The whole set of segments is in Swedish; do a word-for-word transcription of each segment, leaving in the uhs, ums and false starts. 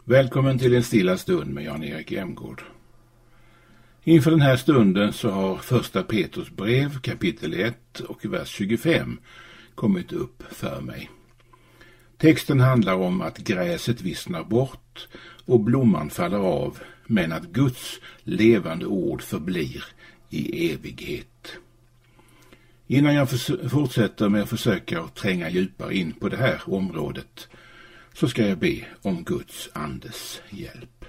Välkommen till en stilla stund med Jan-Erik Emgård. Inför den här stunden så har första Petrus brev kapitel ett och vers tjugofem kommit upp för mig. Texten handlar om att gräset vissnar bort och blomman faller av, men att Guds levande ord förblir i evighet. Innan jag fortsätter med att försöka tränga djupare in på det här området så ska jag be om Guds andes hjälp.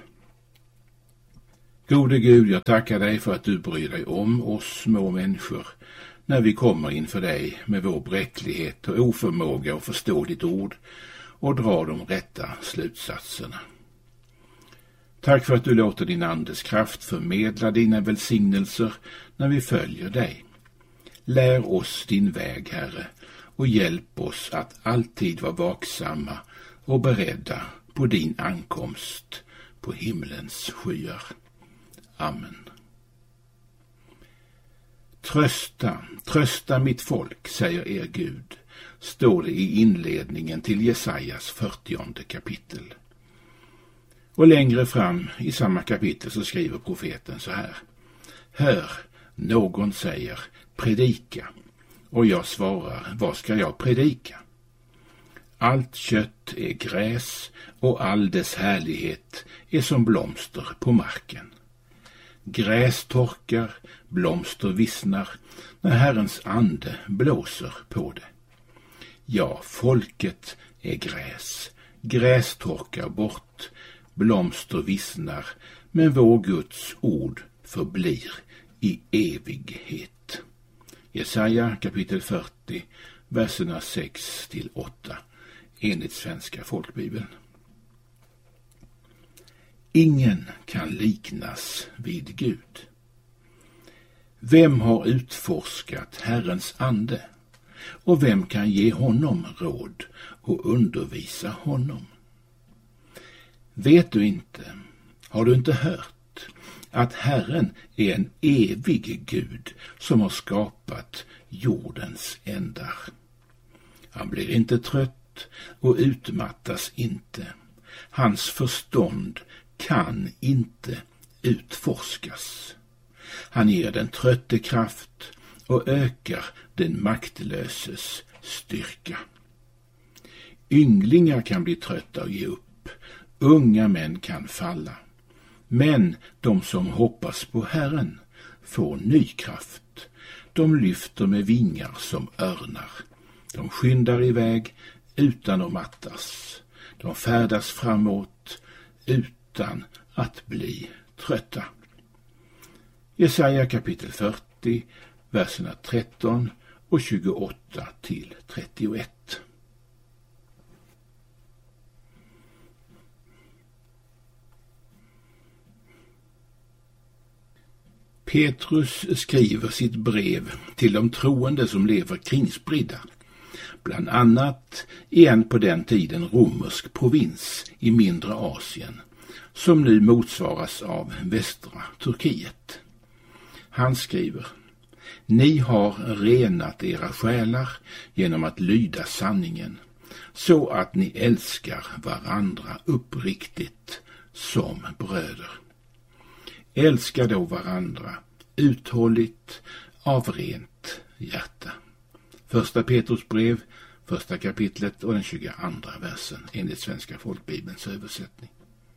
Gode Gud, jag tackar dig för att du bryr dig om oss små människor när vi kommer inför dig med vår bräcklighet och oförmåga att förstå ditt ord och dra de rätta slutsatserna. Tack för att du låter din andes kraft förmedla dina välsignelser när vi följer dig. Lär oss din väg, Herre, och hjälp oss att alltid vara vaksamma och beredda på din ankomst på himlens skyar. Amen. Trösta, trösta mitt folk, säger er Gud, står det i inledningen till Jesajas fyrtionde kapitel. Och längre fram i samma kapitel så skriver profeten så här: Hör, någon säger, predika. Och jag svarar, vad ska jag predika? Allt kött är gräs och all dess härlighet är som blomster på marken. Gräs torkar, blomster vissnar när Herrens ande blåser på det. Ja, folket är gräs. Gräs torkar bort, blomster vissnar, men vår Guds ord förblir i evighet. Jesaja kapitel fyrtio, verserna sex till åtta, enligt Svenska folkbibeln. Ingen kan liknas vid Gud. Vem har utforskat Herrens ande? Och vem kan ge honom råd och undervisa honom? Vet du inte, har du inte hört, att Herren är en evig Gud som har skapat jordens ändar? Han blir inte trött och utmattas inte. Hans förstånd kan inte utforskas. Han ger den trötte kraft och ökar den maktlöses styrka. Ynglingar kan bli trötta och ge upp. Unga män kan falla. Men de som hoppas på Herren får ny kraft. De lyfter med vingar som örnar. De skyndar iväg utan att mattas. De färdas framåt utan att bli trötta. Jesaja kapitel fyrtio, verserna tretton och tjugoåtta till trettioett. Petrus skriver sitt brev till de troende som lever kringspridda, bland annat i en på den tiden romersk provins i mindre Asien, som nu motsvaras av västra Turkiet. Han skriver: Ni har renat era själar genom att lyda sanningen, så att ni älskar varandra uppriktigt som bröder. Älska då varandra uthålligt av rent hjärta. Första Petrus brev, första kapitlet och den tjugoandra versen enligt Svenska folkbibelns översättning.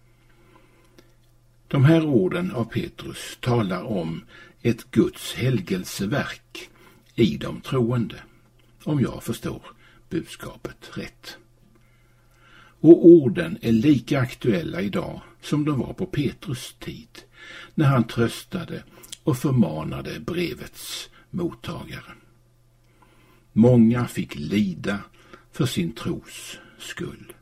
De här orden av Petrus talar om ett Guds helgelseverk i de troende, om jag förstår budskapet rätt. Och orden är lika aktuella idag som de var på Petrus tid, när han tröstade och förmanade brevets mottagare. Många fick lida för sin tros skull.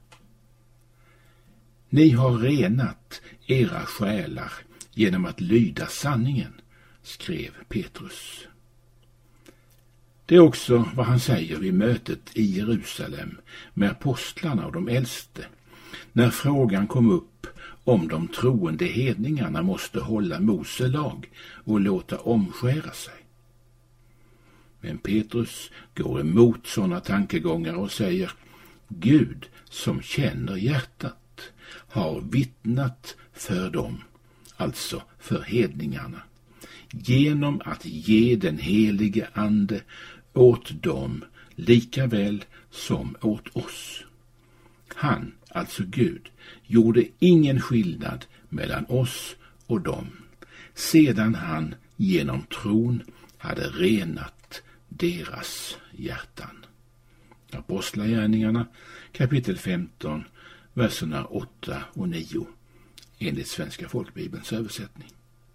Ni har renat era själar genom att lyda sanningen, skrev Petrus. Det är också vad han säger vid mötet i Jerusalem med apostlarna och de äldste, när frågan kom upp om de troende hedningarna måste hålla Mose lag och låta omskära sig. Men Petrus går emot sådana tankegångar och säger: Gud som känner hjärtat har vittnat för dem, alltså för hedningarna, genom att ge den helige ande åt dem lika väl som åt oss. Han, alltså Gud, gjorde ingen skillnad mellan oss och dem, sedan han genom tron hade renat deras hjärtan. Apostlagärningarna kapitel femton, verserna åtta och nio, enligt Svenska folkbibelns översättning.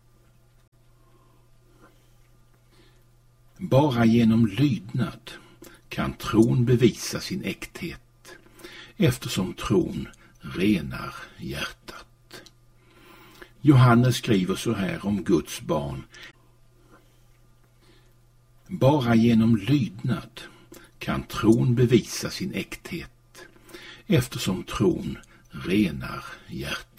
Bara genom lydnad kan tron bevisa sin äkthet, eftersom tron renar hjärtat. Johannes skriver så här om Guds barn: bara genom lydnad kan tron bevisa sin äkthet, eftersom tron renar hjärtat.